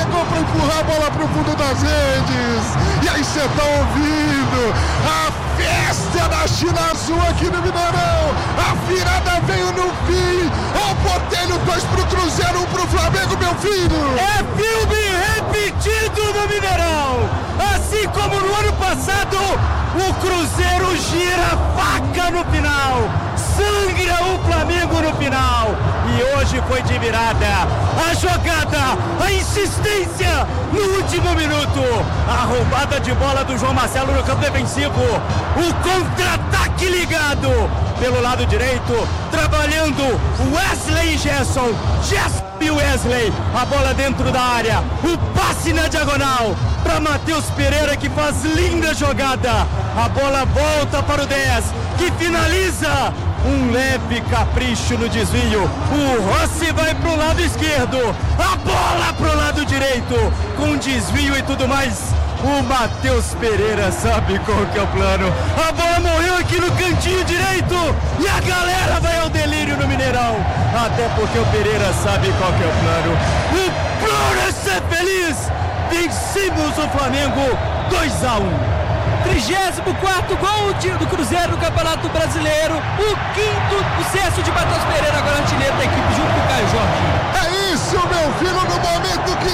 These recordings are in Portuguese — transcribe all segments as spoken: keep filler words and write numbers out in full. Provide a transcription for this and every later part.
chegou para empurrar a bola para o fundo das redes. E aí você tá ouvindo a festa da China Azul aqui no Mineirão. A virada veio no fim. O Botelho, dois pro Cruzeiro, um pro Flamengo, meu filho. É filme repetido no Mineirão. Assim como no ano passado, o Cruzeiro gira a faca no final. Sangra o Flamengo no final. E hoje foi de virada. A jogada, a insistência no último minuto. A roubada de bola do João Marcelo no campo defensivo. O contra-ataque ligado pelo lado direito. Trabalhando Wesley e Gerson. Gerson e Wesley. A bola dentro da área. O passe na diagonal para Matheus Pereira, que faz linda jogada. A bola volta para o dez, que finaliza. Um leve capricho no desvio. O Rossi vai pro lado esquerdo. A bola pro lado direito. Com desvio e tudo mais. O Matheus Pereira sabe qual que é o plano. A bola morreu aqui no cantinho direito. E a galera vai ao delírio no Mineirão. Até porque o Pereira sabe qual que é o plano. O plano é ser feliz. Vencemos o Flamengo dois a um. trigésimo quarto gol do Cruzeiro no Campeonato Brasileiro. O quinto, o sexto de Matheus Pereira, agora artilheiro da equipe, junto com o Caio Jorge. É isso, meu filho, no momento que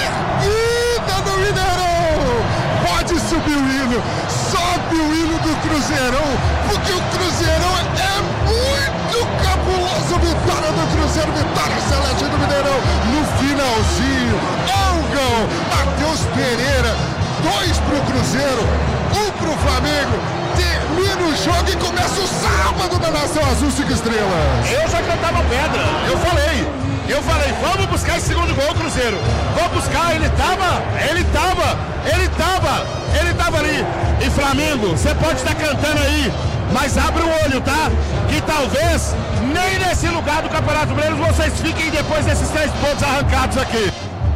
termina no Mineirão. Pode subir o hino, sobe o hino do Cruzeirão, porque o Cruzeirão é muito cabuloso. Vitória do Cruzeiro, vitória celeste do Mineirão. No finalzinho, é um gol. Matheus Pereira, dois pro Cruzeiro, um pro Flamengo. Termina o jogo e começa o sábado da Nação Azul cinco estrelas. Eu já cantava pedra, eu falei, eu falei, vamos buscar esse segundo gol, Cruzeiro. Vamos buscar, ele tava, ele tava, ele tava, ele tava ali. E Flamengo, você pode estar cantando aí, mas abre o olho, tá? Que talvez nem nesse lugar do Campeonato Brasileiro vocês fiquem depois desses três pontos arrancados aqui.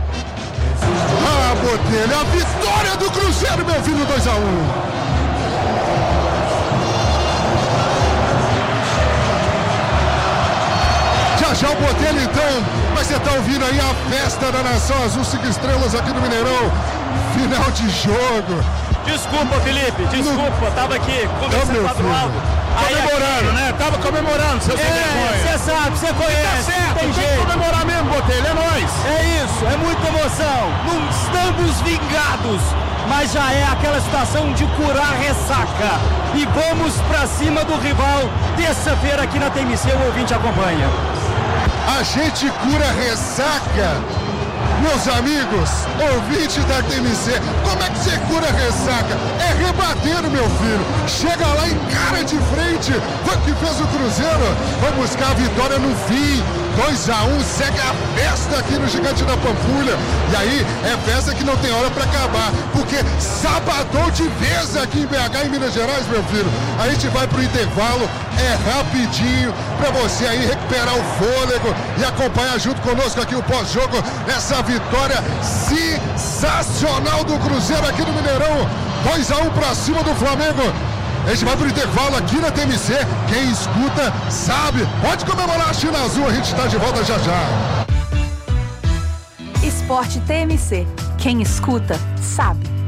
Ah, Botelho, a vitória do Cruzeiro, meu filho, dois a um. Já já o Botelho, então, mas você tá ouvindo aí a festa da Nação Azul cinco estrelas aqui no Mineirão. Final de jogo. Desculpa, Felipe, desculpa, no... tava aqui conversando lá do alto. Comemorando, né? Tava comemorando, seu sem vergonha. Você sabe, você conhece. Tá certo, tem tem jeito. que comemorar mesmo, Botelho, é nóis. É isso, é muita emoção. Não estamos vingados, mas já é aquela situação de curar ressaca. E vamos pra cima do rival, terça-feira aqui na T M C, o ouvinte acompanha. A gente cura ressaca. Meus amigos, ouvinte da T M C, como é que você cura ressaca? É rebater, meu filho. Chega lá em cara de frente. Foi o que fez o Cruzeiro. Vai buscar a vitória no fim. dois a um, segue a festa aqui no Gigante da Pampulha. E aí, é festa que não tem hora para acabar. Porque sabadão de vez aqui em B H, em Minas Gerais, meu filho. A gente vai pro intervalo. É rapidinho para você aí recuperar o fôlego e acompanhar junto conosco aqui o pós-jogo nessa vitória sensacional do Cruzeiro aqui no Mineirão. dois a um para cima do Flamengo. A gente vai pro intervalo aqui na T M C. Quem escuta sabe. Pode comemorar a China Azul. A gente está de volta já já. Esporte T M C. Quem escuta sabe.